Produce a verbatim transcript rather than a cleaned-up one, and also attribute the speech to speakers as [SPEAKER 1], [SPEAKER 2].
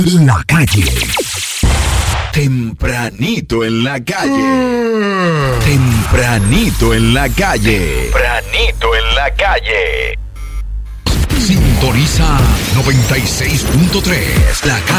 [SPEAKER 1] La calle. Tempranito en la calle. Tempranito en la calle. Tempranito en la calle. Sintoniza noventa y seis punto tres. La calle.